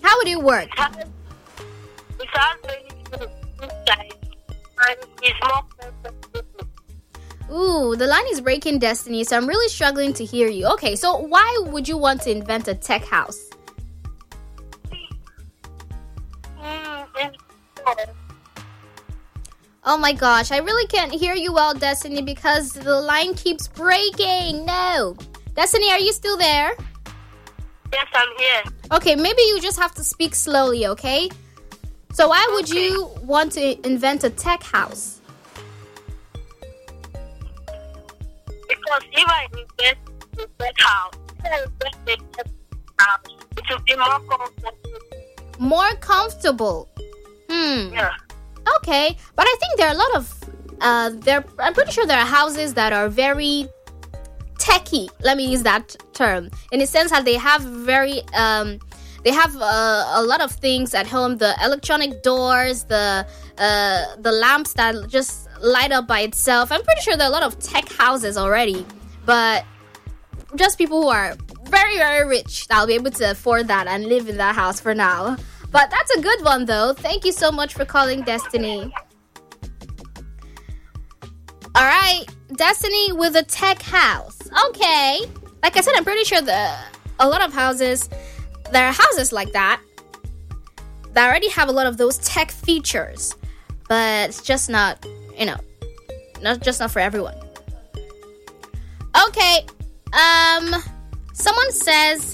How would it work? It has many sides, and it's more comfortable. Ooh, the line is breaking, Destiny, so I'm really struggling to hear you. Okay, so why would you want to invent a tech house? Oh my gosh, I really can't hear you well, Destiny, because the line keeps breaking. No. Destiny, are you still there? Yes, I'm here. Okay, maybe you just have to speak slowly, okay? So why would you want to invent a tech house? Because if I invest in that house, it will be more comfortable. More comfortable. Yeah. Okay, but I think there are a lot of I'm pretty sure there are houses that are very techy. Let me use that term in the sense that they have a lot of things at home. The electronic doors, the lamps that just light up by itself. I'm pretty sure there are a lot of tech houses already, but just people who are very, very rich that will be able to afford that and live in that house for now. But that's a good one, though. Thank you so much for calling, Destiny. All right, Destiny with a tech house. Okay. Like I said, I'm pretty sure a lot of houses, there are houses like that already have a lot of those tech features. But it's just not, not for everyone. Okay. Someone says...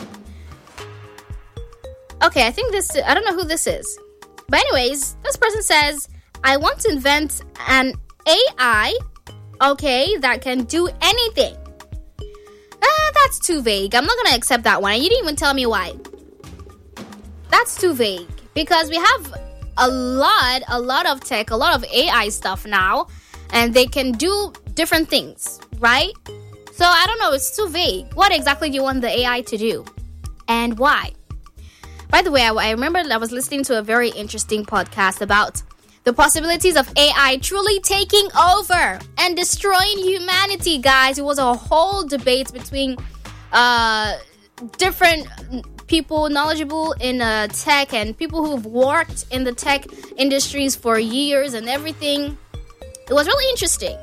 Okay, I think I don't know who this is. But anyways, this person says, I want to invent an AI, that can do anything. That's too vague. I'm not going to accept that one. And you didn't even tell me why. That's too vague. Because we have a lot of tech, a lot of AI stuff now. And they can do different things, right? So I don't know, it's too vague. What exactly do you want the AI to do? And why? By the way, I remember I was listening to a very interesting podcast about the possibilities of AI truly taking over and destroying humanity, guys. It was a whole debate between different people knowledgeable in tech and people who've worked in the tech industries for years and everything. It was really interesting.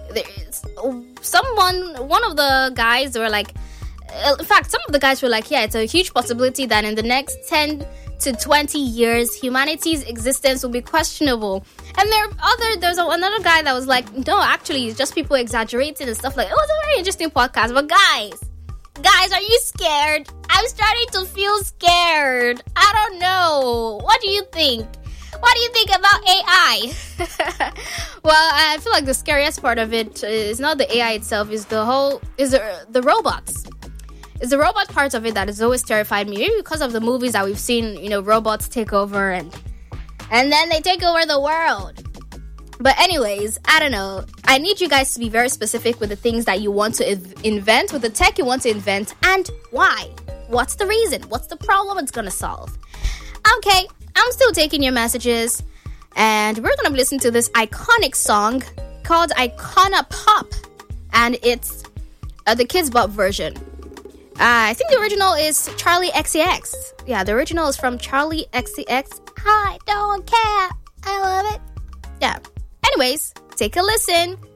One of the guys were like, in fact, some of the guys were like, yeah, it's a huge possibility that in the next 10 to 20 years, humanity's existence will be questionable. And there's another guy that was like, no, actually, it's just people exaggerating and stuff like that. It was a very interesting podcast. But guys, are you scared? I'm starting to feel scared. I don't know. What do you think? What do you think about AI? Well, I feel like the scariest part of it is not the AI itself, is the robots. It's the robot part of it that has always terrified me. Maybe because of the movies that we've seen, robots take over and then they take over the world. But anyways, I don't know. I need you guys to be very specific with the things that you want to invent, with the tech you want to invent, and why. What's the reason? What's the problem it's going to solve? Okay, I'm still taking your messages, and we're going to listen to this iconic song called Icona Pop, and it's the Kids Bop version. I think the original is Charlie XCX. Yeah, the original is from Charlie XCX. I don't care. I love it. Yeah. Anyways, take a listen.